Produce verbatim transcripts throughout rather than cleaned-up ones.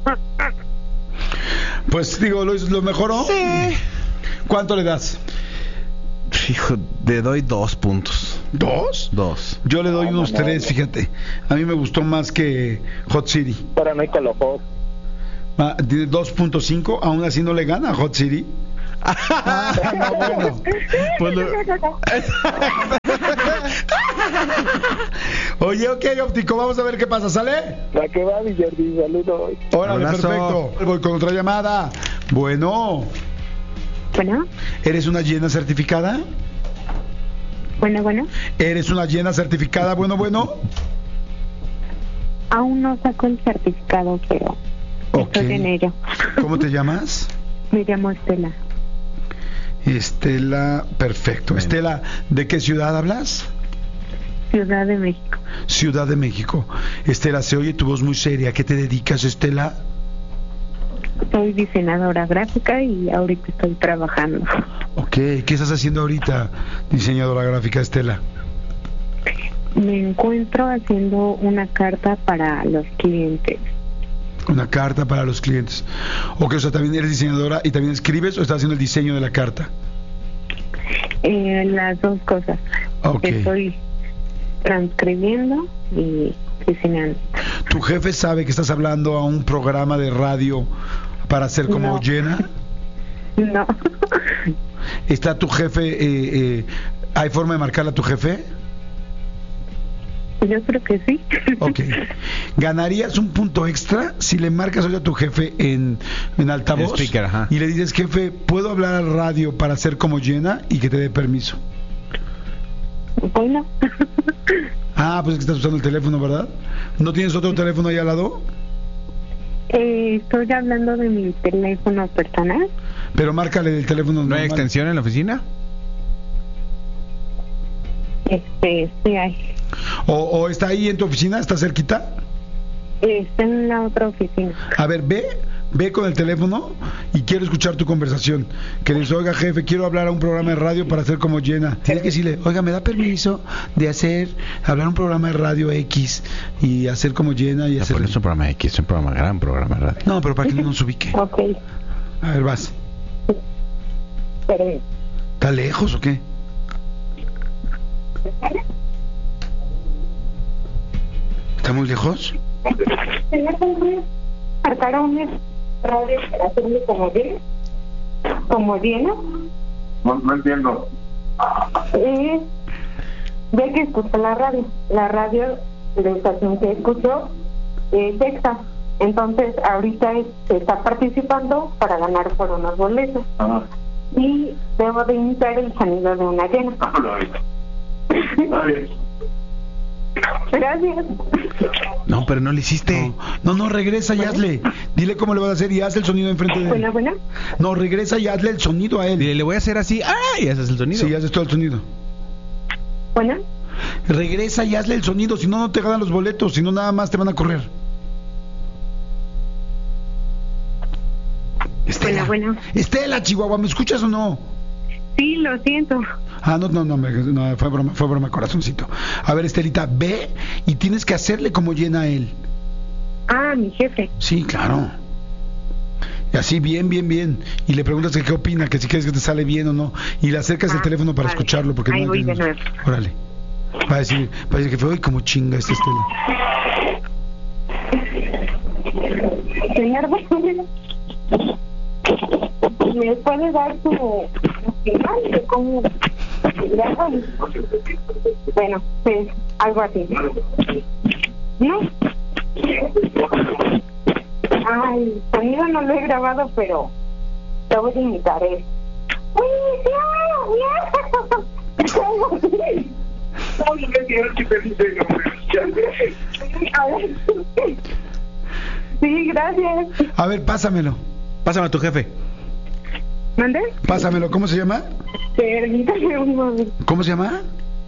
Pues digo, lo, lo mejoró. Sí. ¿Cuánto le das? Hijo, le doy dos puntos. ¿Dos? Dos. Yo le doy No, unos no, no, tres, no. fíjate. A mí me gustó más que Hot City. Pero no hay colofón. Ah, tiene dos punto cinco, aún así no le gana a Hot City. Ah, no, bueno. Pues lo... Oye, ok, óptico, vamos a ver qué pasa, ¿sale? La que va, mi Jordi, saludos. Órale, Abrazo. perfecto. Voy con otra llamada. Bueno, Bueno, ¿eres una llena certificada? bueno, bueno. ¿Eres una llena certificada? Bueno, bueno. Aún no saco el certificado, pero Ok. estoy en ello. ¿Cómo te llamas? Me llamo Estela, Estela, perfecto. Bueno. Estela, ¿de qué ciudad hablas? Ciudad de México. Ciudad de México. Estela, se oye tu voz muy seria. ¿A qué te dedicas, Estela? Soy diseñadora gráfica y ahorita estoy trabajando. Ok, ¿qué estás haciendo ahorita, diseñadora gráfica, Estela? Me encuentro haciendo una carta para los clientes. Una carta para los clientes. Ok, o sea, también eres diseñadora y también escribes o estás haciendo el diseño de la carta. Eh, las dos cosas. Ok. Estoy transcribiendo y diseñando. ¿Tu jefe sabe que estás hablando a un programa de radio para hacer como No. llena? No. ¿Está tu jefe, eh, eh, hay forma de marcarle a tu jefe? Yo creo que sí. Ok. ¿Ganarías un punto extra si le marcas hoy a tu jefe en, en altavoz? En speaker, ajá. Y le dices, jefe, ¿puedo hablar al radio para hacer como llena? Y que te dé permiso. Bueno. Ah, pues es que estás usando el teléfono, ¿verdad? ¿No tienes otro teléfono ahí al lado? Eh, estoy hablando de mi teléfono personal. Pero márcale del teléfono ¿No hay normal. extensión en la oficina? Este, sí hay. ¿O, o está ahí en tu oficina? ¿Está cerquita? Está en la otra oficina. A ver, ve, ve con el teléfono y quiero escuchar tu conversación. Que le dices, oiga, jefe, quiero hablar a un programa de radio para hacer como llena. Tienes que decirle, oiga, ¿me da permiso de hacer, hablar un programa de radio X y hacer como llena y No, hacer... pero no es un programa X, es un programa, gran programa de radio. No, pero para que no nos ubique. Ok. A ver, vas. Pero, ¿Está lejos o qué? ¿Está muy lejos? señor, marcar un radio para hacerle como llena. Como llena. No, no entiendo. Eh, ya que escucha la radio. La radio de estación que escuchó es Texas. Entonces, ahorita es- se está participando para ganar por unos boletos. Ah, Y debo de imitar el sonido de una llena. lo he Está bien. Gracias. No, pero no lo hiciste. No, no, regresa y hazle. Dile cómo le vas a hacer y haz el sonido enfrente de Bueno, él. bueno. No, regresa y hazle el sonido a él. Dile, le voy a hacer así. ¡Ah! Y haces el sonido. Sí, haces todo el sonido. Bueno. Regresa y hazle el sonido, si no, no te ganan los boletos, si no, nada más te van a correr. Estela, Bueno, bueno. Estela, Chihuahua, ¿me escuchas o no? Sí, lo siento. Ah, no, no, no, me- no, fue broma, fue broma, corazoncito. A ver, Estelita, ve y tienes que hacerle como llena a él. Ah, mi jefe. Sí, claro. Y así, bien, bien, bien. Y le preguntas que qué opina, que si quieres que te sale bien o no. Y le acercas el Ah, teléfono para vale. escucharlo, porque Ahí no voy de entendemos. nuevo. Órale. Va a decir, va a decir que fue hoy como chinga esta Estela. Señor, ¿me puede dar su opinión de cómo le hago? Bueno, pues algo así. ¿No? Ay, el sonido no lo he grabado, pero lo voy a imitar. Es. Sí, gracias. A ver, pásamelo. Pásame a tu jefe. ¿Mande? Pásamelo. ¿Cómo se llama? Permítame un momento. ¿Cómo se llama?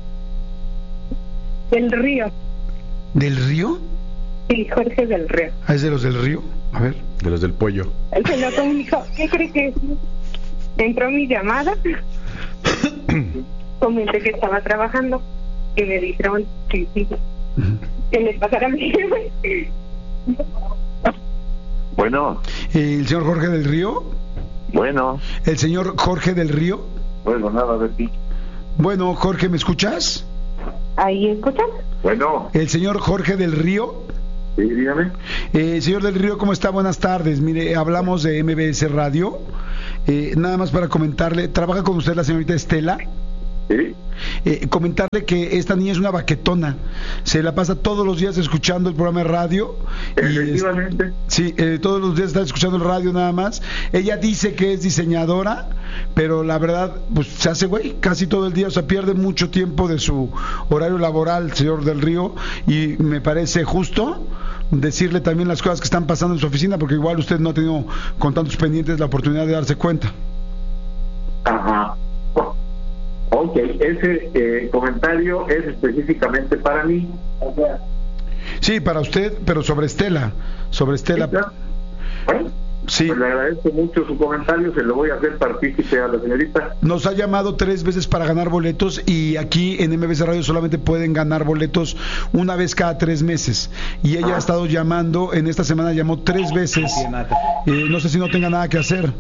Del Río. ¿Del Río? Sí, Jorge del Río. Ah, es de los del Río. A ver. De los del pollo. Él se lo comunicó. ¿Qué cree que entró mi llamada? Comenté que estaba trabajando y me dijeron que sí, Ujú. que les pasara a mi jefe. Bueno. Bueno, Eh, ¿El señor Jorge del Río? bueno, ¿El señor Jorge del Río? bueno, nada de ti. Bueno, Jorge, ¿me escuchas? ¿Ahí escuchas? Bueno, ¿El señor Jorge del Río? sí, dígame. Eh, señor del Río, ¿cómo está? Buenas tardes. Mire, hablamos de M B S Radio. Eh, nada más para comentarle, ¿trabaja con usted la señorita Estela? Sí, Eh, comentarle que esta niña es una baquetona, se la pasa todos los días escuchando el programa de radio. Y es- efectivamente. sí, eh, todos los días está escuchando el radio nada más. Ella dice que es diseñadora, pero la verdad, pues se hace güey casi todo el día, o sea, pierde mucho tiempo de su horario laboral, señor del Río, y me parece justo decirle también las cosas que están pasando en su oficina, porque igual usted no ha tenido con tantos pendientes la oportunidad de darse cuenta. Ajá. Ok, ese eh, comentario es específicamente para mí. O sea, Sí, para usted, pero sobre Estela, sobre Estela. ¿sí, claro? Bueno, Sí. pues le agradezco mucho su comentario, se lo voy a hacer partícipe a la señorita. Nos ha llamado tres veces para ganar boletos y aquí en M B S Radio solamente pueden ganar boletos una vez cada tres meses. Y ella ha estado llamando, en esta semana llamó tres veces. Eh, no sé si no tenga nada que hacer.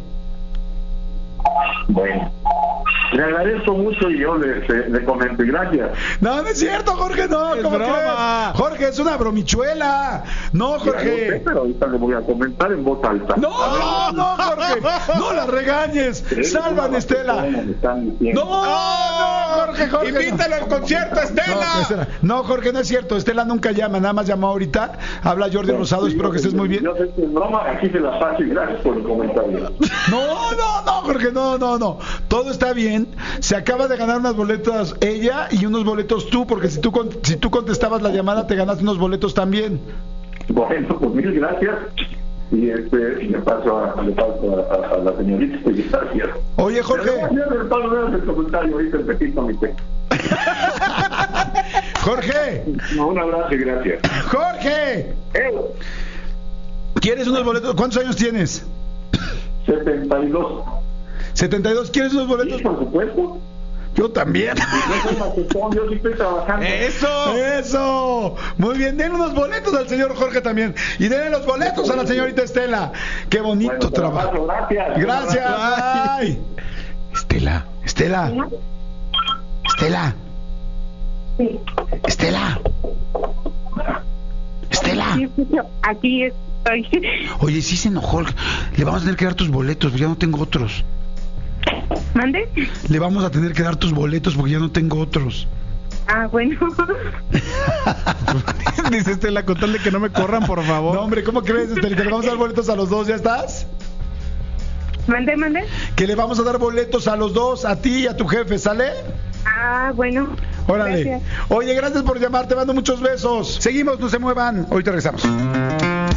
Bueno, le agradezco mucho y yo le, le, le comento, y gracias. No, no es cierto, Jorge, no. Es ¿Cómo broma. crees? Jorge, es una bromichuela. No, Mira, yo sé, Jorge. pero ahorita le voy a comentar en voz alta. No, no, Jorge. No la regañes. Salvan, Estela. Me están diciendo. No, no, Jorge, Jorge. Invítalo al concierto, Estela. No, Estela. No, Jorge, no es cierto. Estela nunca llama, nada más llamó ahorita. Habla Jordi Rosado, Sí, espero que estés muy bien. Yo sé que es broma, aquí se la paso y gracias por el comentario. No, no, no, Jorge, no, no, no. Todo está bien. Se acaba de ganar unas boletas ella y unos boletos tú, porque si tú con- si tú contestabas la llamada te ganaste unos boletos también. Bueno, pues mil gracias. Y este, le paso a, le paso a, a, a la señorita y gracias. Oye, Jorge, Pero, el palo de el comentario ahorita el petito mi pe. Jorge, No, un abrazo y gracias. Jorge, Eh, ¿quieres unos boletos? ¿Cuántos años tienes? setenta y dos. setenta y dos, ¿quieres unos Sí, boletos? por supuesto. Yo también. Yo soy macetón, yo sí estoy trabajando. Eso. Eso, muy bien, denle unos boletos al señor Jorge también y denle los boletos a la señorita Estela. Qué bonito Bueno, te la trabajo. paso, gracias. Gracias. Bye. Estela, Estela, Estela, Sí. Estela, Estela. Sí, escucho. Aquí estoy. Oye, sí se enojó. Le vamos a tener que dar tus boletos, porque ya no tengo otros. ¿Mande? Le vamos a tener que dar tus boletos porque ya no tengo otros. Ah, bueno. Dice Estela, con tal de que no me corran, por favor. No, hombre, ¿cómo crees, Estelita? Le vamos a dar boletos a los dos, ¿ya estás? ¿Mande, mande? Que le vamos a dar boletos a los dos, a ti y a tu jefe, ¿sale? Ah, bueno. Órale. Gracias. Oye, gracias por llamar, te mando muchos besos. Seguimos, no se muevan. Ahorita regresamos.